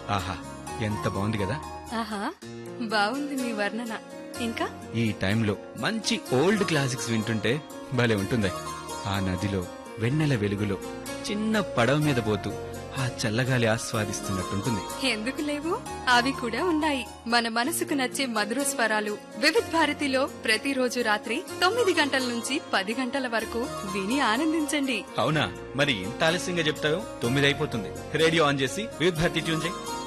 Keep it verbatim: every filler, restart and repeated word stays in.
ఆహా, ఎంత బాగుంది కదా. ఆహా, బాగుంది మీ వర్ణన. ఇంకా ఈ టైంలో మంచి ఓల్డ్ క్లాసిక్స్ వింటుంటే భలే ఉంటుంది. ఆ నదిలో వెన్నెల వెలుగులో చిన్న పడవ మీద పోతూ ఆ చల్లగాలి ఆస్వాదిస్తున్నట్టుంటుంది. ఎందుకు లేవు, అవి కూడా ఉన్నాయి. మన మనసుకు నచ్చే మధుర స్వరాలు వివిధ్ భారతిలో ప్రతిరోజు రాత్రి తొమ్మిది గంటల నుంచి పది గంటల వరకు విని ఆనందించండి. అవునా, మరి ఇంత ఆలస్యంగా చెప్తావు? తొమ్మిది అయిపోతుంది. రేడియో ఆన్ చేసి వివిధ భారతి ట్యూన్ చేయి.